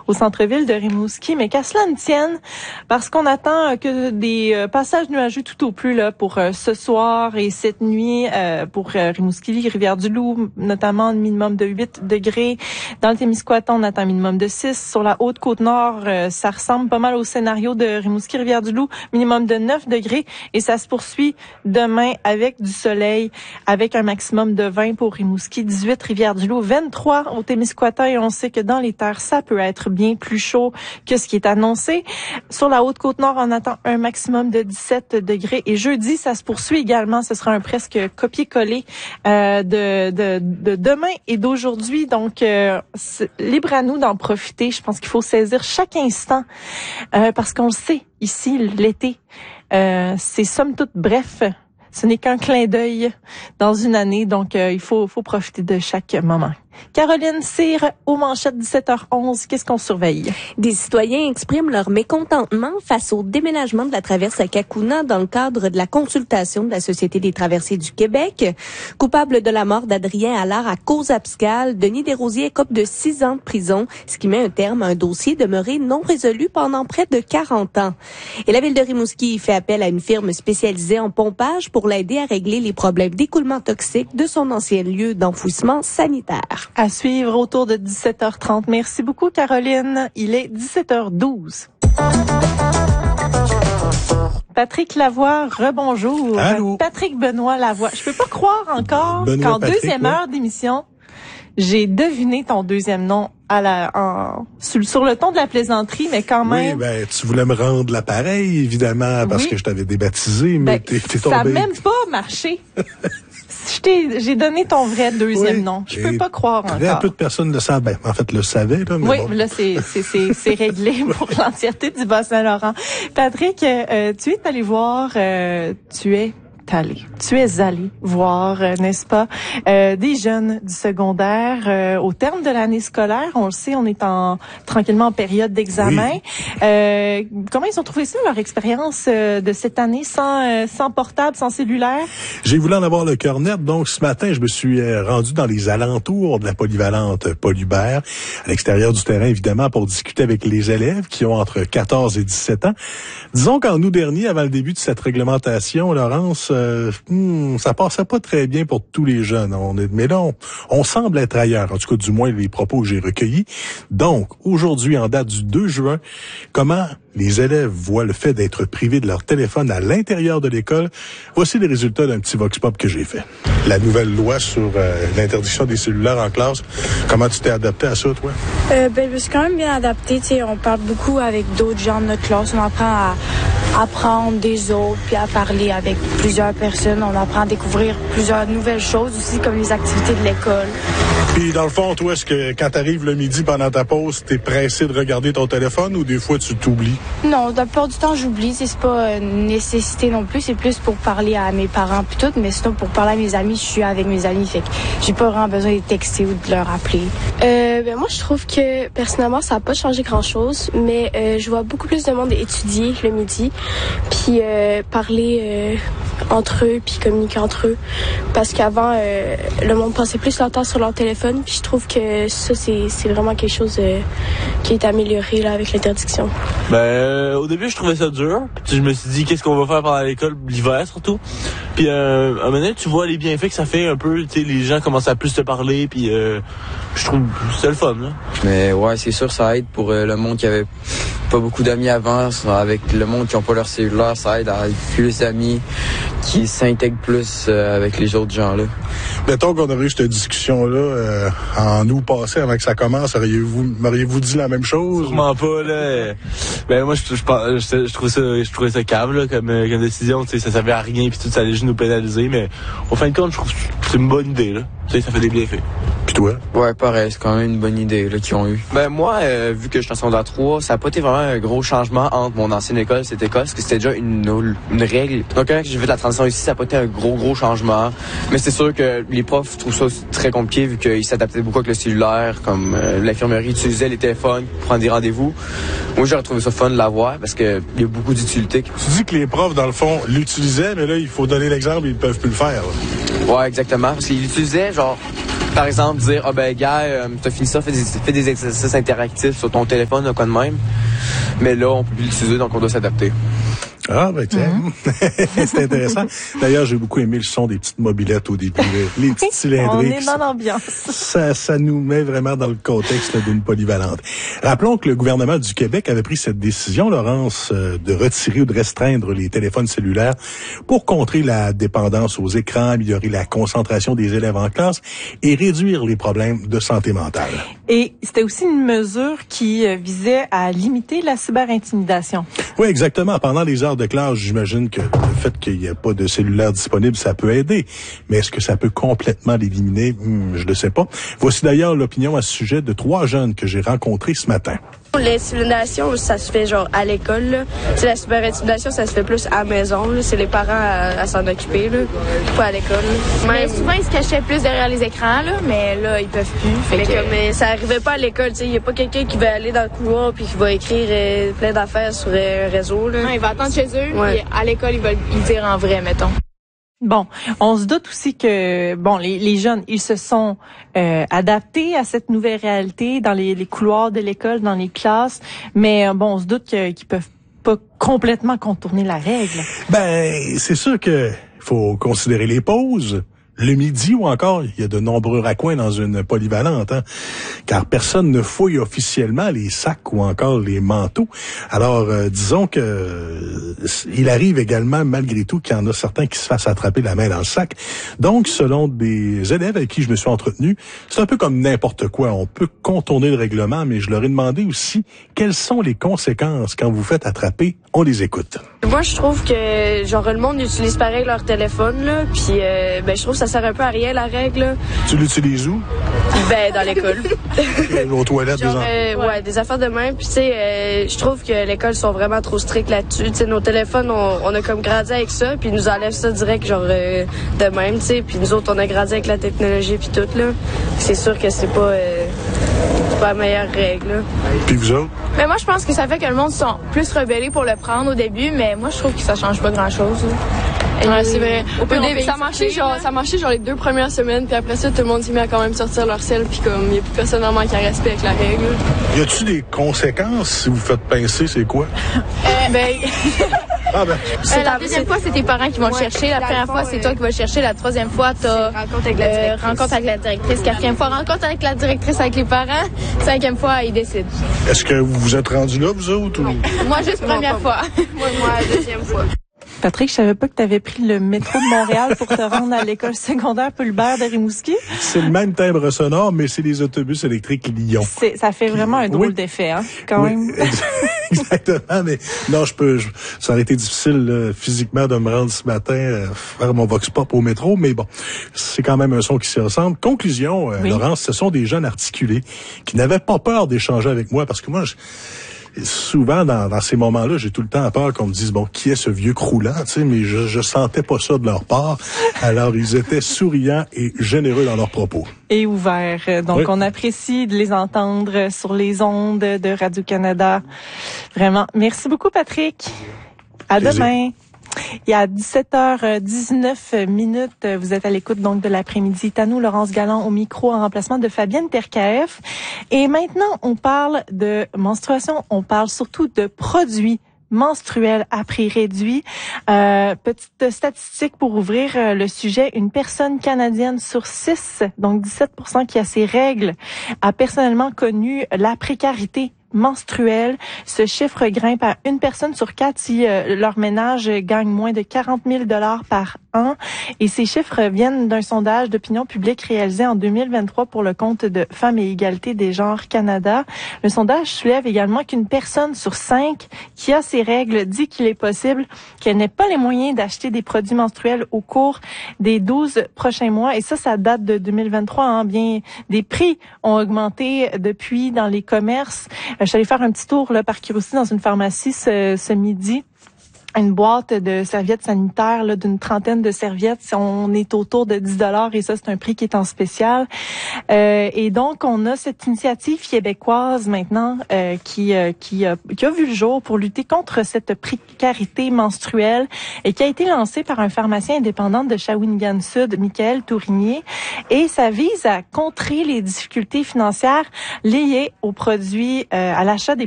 au centre-ville de Rimouski, mais qu'à cela ne tienne, parce qu'on attend que des passages nuageux tout au plus là pour ce soir et cette nuit pour Rimouski, Rivière-du-Loup, notamment un minimum de 8 degrés. Dans le Témiscouata, on attend un minimum de 6. Sur la Haute-Côte-Nord, ça ressemble pas mal au scénario de Rimouski, Rivière-du-Loup, minimum de 9 degrés. Et ça se poursuit demain avec du soleil, avec un maximum de 20 pour Rimouski, 18 Rivière-du-Loup, 23 au Témiscouata. Et on sait que dans les terres, ça peut être bien plus chaud que ce qui est annoncé. Sur la Haute-Côte-Nord, on attend un maximum de 17 degrés. Et jeudi, ça se poursuit également. Ce sera un presque copier-coller de demain et d'aujourd'hui. Donc, libre à nous d'en profiter. Je pense qu'il faut saisir chaque instant parce qu'on le sait, ici, l'été, c'est somme toute bref. Ce n'est qu'un clin d'œil dans une année, donc il faut profiter de chaque moment. Caroline Cyr, aux manchettes 17h11, qu'est-ce qu'on surveille? Des citoyens expriment leur mécontentement face au déménagement de la traverse à Cacouna dans le cadre de la consultation de la Société des traversiers du Québec. Coupable de la mort d'Adrien Allard à cause abscale, Denis Desrosiers écope de 6 ans de prison, ce qui met un terme à un dossier demeuré non résolu pendant près de 40 ans. Et la ville de Rimouski fait appel à une firme spécialisée en pompage pour l'aider à régler les problèmes d'écoulement toxique de son ancien lieu d'enfouissement sanitaire. À suivre autour de 17h30. Merci beaucoup, Caroline. Il est 17h12. Patrick Lavoie, rebonjour. Allô. Patrick Benoît Lavoie. Je peux pas croire encore qu'en deuxième heure d'émission, j'ai deviné ton deuxième nom sur le ton de la plaisanterie, mais quand même. Oui, tu voulais me rendre l'appareil, évidemment, parce que je t'avais débaptisé, mais t'es tombé. Ça n'a même pas marché. J'ai donné ton vrai deuxième nom. Je peux pas croire encore. Un peu de personnes le savent. En fait, le savaient, là. Mais oui, bon. Là, c'est réglé pour l'entièreté du Bas-Saint-Laurent. Patrick, tu es allé voir, tu es allé voir, n'est-ce pas, des jeunes du secondaire au terme de l'année scolaire. On le sait, on est tranquillement en période d'examen. Oui. Comment ils ont trouvé ça, leur expérience de cette année sans portable, sans cellulaire? J'ai voulu en avoir le cœur net, donc ce matin, je me suis rendu dans les alentours de la polyvalente Paul Hubert, à l'extérieur du terrain, évidemment, pour discuter avec les élèves qui ont entre 14 et 17 ans. Disons qu'en août dernier, avant le début de cette réglementation, Laurence, ça passait pas très bien pour tous les jeunes. Mais là, on semble être ailleurs. En tout cas, du moins, les propos que j'ai recueillis. Donc, aujourd'hui, en date du 2 juin, comment les élèves voient le fait d'être privés de leur téléphone à l'intérieur de l'école? Voici les résultats d'un petit vox pop que j'ai fait. La nouvelle loi sur l'interdiction des cellulaires en classe, comment tu t'es adapté à ça, toi? Je me suis quand même bien adapté. On parle beaucoup avec d'autres gens de notre classe. On apprend à apprendre des autres, puis à parler avec plusieurs personnes. On apprend à découvrir plusieurs nouvelles choses aussi, comme les activités de l'école. Puis dans le fond, toi, est-ce que quand t'arrives le midi pendant ta pause, t'es pressé de regarder ton téléphone ou des fois tu t'oublies? Non, la plupart du temps, j'oublie. C'est pas une nécessité non plus. C'est plus pour parler à mes parents puis tout. Mais sinon, pour parler à mes amis, je suis avec mes amis. Fait que j'ai pas vraiment besoin de les texter ou de leur appeler. Moi, je trouve que personnellement, ça n'a pas changé grand-chose. Mais je vois beaucoup plus de monde étudier le midi. Puis parler entre eux, puis communiquer entre eux. Parce qu'avant, le monde passait plus leur temps sur leur téléphone. Puis je trouve que ça, c'est vraiment quelque chose qui est amélioré là, avec l'interdiction. Au début, je trouvais ça dur. Puis je me suis dit, qu'est-ce qu'on va faire pendant l'école, l'hiver surtout. Puis à un moment donné, tu vois les bienfaits que ça fait un peu. Tu sais, les gens commencent à plus te parler. Puis je trouve que c'est le fun. Là. Mais ouais, c'est sûr, ça aide pour le monde qui avait pas beaucoup d'amis avant. Avec le monde qui n'ont pas leur cellulaire, ça aide à avoir plus d'amis, qui s'intègrent plus avec les autres gens là. Mettons qu'on aurait eu cette discussion-là en août passé, avant que ça commence, m'auriez-vous dit la même chose? Sûrement pas, là. Moi, je trouvais ça cave, là, comme décision. Tu sais, ça servait à rien, puis tout, ça allait juste nous pénaliser. Mais au fin de compte, je trouve que c'est une bonne idée, là. Tu sais, ça fait des bienfaits. Puis toi? Ouais, pareil, c'est quand même une bonne idée là qu'ils ont eu. Moi, vu que je suis en secondaire 3, ça n'a pas été vraiment un gros changement entre mon ancienne école et cette école, parce que c'était déjà une règle. Donc quand j'ai fait la transition ici, ça n'a pas été un gros changement. Mais c'est sûr que les profs trouvent ça très compliqué vu qu'ils s'adaptaient beaucoup avec le cellulaire, comme l'infirmerie utilisait les téléphones pour prendre des rendez-vous. Moi, j'aurais trouvé ça fun de l'avoir parce qu'il y a beaucoup d'utilité. Tu dis que les profs, dans le fond, l'utilisaient, mais là, il faut donner l'exemple, ils ne peuvent plus le faire. Là. Ouais, exactement. Parce qu'ils l'utilisaient, genre, Par exemple, dire, gars, t'as fini ça, fais des exercices interactifs sur ton téléphone, ou quoi de même. Mais là, on peut plus l'utiliser, donc on doit s'adapter. Ah, ben tiens, c'est intéressant. D'ailleurs, j'ai beaucoup aimé le son des petites mobylettes au début, les petites cylindriques. On est dans l'ambiance. Ça nous met vraiment dans le contexte d'une polyvalente. Rappelons que le gouvernement du Québec avait pris cette décision, Laurence, de retirer ou de restreindre les téléphones cellulaires pour contrer la dépendance aux écrans, améliorer la concentration des élèves en classe et réduire les problèmes de santé mentale. Et c'était aussi une mesure qui visait à limiter la cyberintimidation. Oui, exactement. Pendant les heures de classe, j'imagine que le fait qu'il n'y ait pas de cellulaire disponible, ça peut aider. Mais est-ce que ça peut complètement l'éliminer? Je ne sais pas. Voici d'ailleurs l'opinion à ce sujet de 3 jeunes que j'ai rencontrés ce matin. L'intimidation, ça se fait genre à l'école, là. La cyberintimidation, ça se fait plus à la maison, là. C'est les parents à s'en occuper, là. Pas à l'école. Mais souvent, ils se cachaient plus derrière les écrans, là, mais là, ils peuvent plus. Mais ça arrivait pas à l'école, tu sais. Il y a pas quelqu'un qui va aller dans le couloir puis qui va écrire plein d'affaires sur un réseau, là. Non, il va attendre chez eux, puis à l'école, ils veulent le dire en vrai, mettons. Bon, on se doute aussi que les jeunes, ils se sont adaptés à cette nouvelle réalité dans les couloirs de l'école, dans les classes, mais on se doute qu'ils peuvent pas complètement contourner la règle. Ben, c'est sûr que faut considérer les pauses. Le midi ou encore, il y a de nombreux raccoins dans une polyvalente, car personne ne fouille officiellement les sacs ou encore les manteaux. Alors, disons que il arrive également, malgré tout, qu'il y en a certains qui se fassent attraper la main dans le sac. Donc, selon des élèves avec qui je me suis entretenu, c'est un peu comme n'importe quoi. On peut contourner le règlement, mais je leur ai demandé aussi quelles sont les conséquences quand vous faites attraper. On les écoute. Moi, je trouve que genre le monde utilise pareil leur téléphone, là, puis je trouve que ça sert un peu à rien, la règle, là. Tu l'utilises où? Ben, dans l'école. Aux toilettes, genre, des affaires de même. Puis, tu sais, je trouve que l'école sont vraiment trop strictes là-dessus. Tu sais, nos téléphones, on a comme grandi avec ça, puis ils nous enlèvent ça direct, genre, de même, tu sais. Puis nous autres, on a grandi avec la technologie, puis tout, là. C'est sûr que c'est pas la meilleure règle, là. Puis vous autres? Mais moi, je pense que ça fait que le monde sont plus rebellés pour le prendre au début, mais moi, je trouve que ça change pas grand-chose, là. Ouais, c'est vrai. Ça marchait genre les 2 premières semaines, puis après ça, tout le monde s'est mis à quand même sortir leur sel, puis comme il n'y a plus personne vraiment qui respecte la règle. Y a-tu des conséquences si vous faites pincer, c'est quoi? La deuxième fois, c'est tes parents qui vont le chercher. La première fois, c'est toi qui vas le chercher. La troisième fois, t'as rencontre avec la directrice. 4e fois, rencontre avec la directrice avec les parents. 5e fois, ils décident. Est-ce que vous vous êtes rendu là, vous autres? Ou... Moi, juste première fois. Moi, 2e fois. Patrick, je savais pas que tu avais pris le métro de Montréal pour te rendre à l'école secondaire Paulibert de Rimouski. C'est le même timbre sonore, mais c'est les autobus électriques Lyon. Ça fait vraiment un drôle d'effet, quand même. Exactement, mais non, ça aurait été difficile là, physiquement de me rendre ce matin faire mon vox pop au métro, mais bon, c'est quand même un son qui s'y ressemble. Conclusion, Laurence, ce sont des jeunes articulés qui n'avaient pas peur d'échanger avec moi, parce que moi, souvent, dans ces moments-là, j'ai tout le temps peur qu'on me dise, qui est ce vieux croulant, tu sais, mais je sentais pas ça de leur part. Alors, ils étaient souriants et généreux dans leurs propos. Et ouverts. Donc, on apprécie de les entendre sur les ondes de Radio-Canada. Vraiment. Merci beaucoup, Patrick. À demain. Il y a 17h19, vous êtes à l'écoute donc de l'après-midi. Tanou Laurence Galland au micro en remplacement de Fabienne Terkaef. Et maintenant, on parle de menstruation, on parle surtout de produits menstruels à prix réduit. Petite statistique pour ouvrir le sujet, une personne canadienne sur 6, donc 17% qui a ses règles, a personnellement connu la précarité menstruelle. Ce chiffre grimpe à 1 personne sur 4 si leur ménage gagne moins de 40 000 $ par an. Et ces chiffres viennent d'un sondage d'opinion publique réalisé en 2023 pour le compte de Femmes et Égalité des genres Canada. Le sondage soulève également qu'une personne sur 5 qui a ses règles dit qu'il est possible qu'elle n'ait pas les moyens d'acheter des produits menstruels au cours des 12 prochains mois. Et ça date de 2023. Bien, des prix ont augmenté depuis dans les commerces. Je suis allée faire un petit tour là, par curiosité dans une pharmacie ce midi. une boîte de serviettes sanitaires là, d'une 30aine de serviettes. On est autour de 10$ et ça, c'est un prix qui est en spécial. Et donc, on a cette initiative québécoise maintenant qui a vu le jour pour lutter contre cette précarité menstruelle et qui a été lancée par un pharmacien indépendant de Shawinigan-Sud, Michael Tourigny. Et ça vise à contrer les difficultés financières liées aux produits, à l'achat des